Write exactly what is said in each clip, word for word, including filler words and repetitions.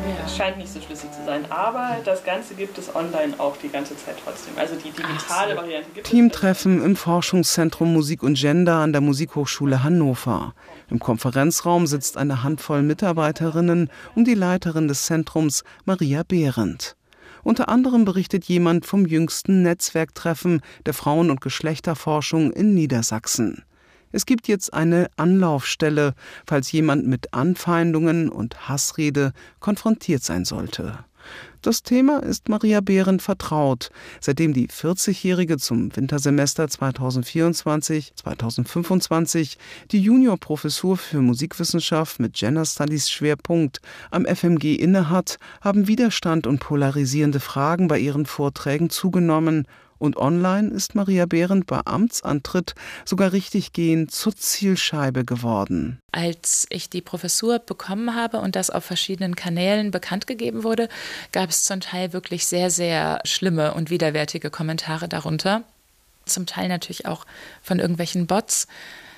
Es scheint nicht so schlüssig zu sein, aber das Ganze gibt es online auch die ganze Zeit trotzdem. Also die digitale so. Variante gibt es. Teamtreffen im Forschungszentrum Musik und Gender an der Musikhochschule Hannover. Im Konferenzraum sitzt eine Handvoll Mitarbeiterinnen um die Leiterin des Zentrums, Maria Behrendt. Unter anderem berichtet jemand vom jüngsten Netzwerktreffen der Frauen- und Geschlechterforschung in Niedersachsen. Es gibt jetzt eine Anlaufstelle, falls jemand mit Anfeindungen und Hassrede konfrontiert sein sollte. Das Thema ist Maria Behrendt vertraut, seitdem die vierzigjährige zum Wintersemester zweitausendvierundzwanzig zweitausendfünfundzwanzig die Juniorprofessur für Musikwissenschaft mit Gender Studies Schwerpunkt am F M G innehat, haben Widerstand und polarisierende Fragen bei ihren Vorträgen zugenommen. Und online ist Maria Behrendt bei Amtsantritt sogar richtiggehend zur Zielscheibe geworden. Als ich die Professur bekommen habe und das auf verschiedenen Kanälen bekannt gegeben wurde, gab es zum Teil wirklich sehr, sehr schlimme und widerwärtige Kommentare darunter. Zum Teil natürlich auch von irgendwelchen Bots.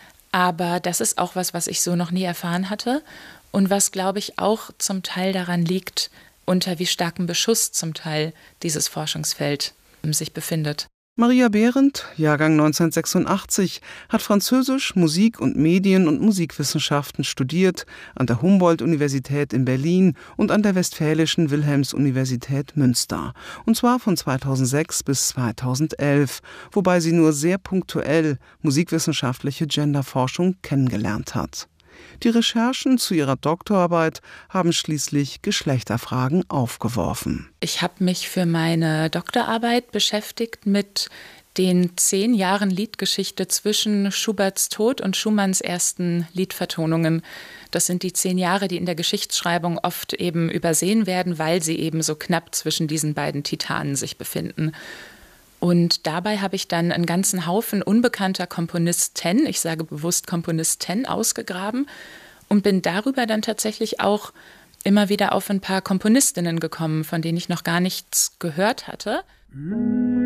Aber das ist auch was, was ich so noch nie erfahren hatte und was, glaube ich, auch zum Teil daran liegt, unter wie starkem Beschuss zum Teil dieses Forschungsfeld sich befindet. Maria Behrendt, Jahrgang neunzehnhundertsechsundachtzig, hat Französisch, Musik und Medien- und Musikwissenschaften studiert an der Humboldt-Universität in Berlin und an der Westfälischen Wilhelms-Universität Münster. Und zwar von zweitausendsechs bis zweitausendelf, wobei sie nur sehr punktuell musikwissenschaftliche Genderforschung kennengelernt hat. Die Recherchen zu ihrer Doktorarbeit haben schließlich Geschlechterfragen aufgeworfen. Ich habe mich für meine Doktorarbeit beschäftigt mit den zehn Jahren Liedgeschichte zwischen Schuberts Tod und Schumanns ersten Liedvertonungen. Das sind die zehn Jahre, die in der Geschichtsschreibung oft eben übersehen werden, weil sie eben so knapp zwischen diesen beiden Titanen sich befinden. Und dabei habe ich dann einen ganzen Haufen unbekannter Komponisten, ich sage bewusst Komponisten, ausgegraben und bin darüber dann tatsächlich auch immer wieder auf ein paar Komponistinnen gekommen, von denen ich noch gar nichts gehört hatte.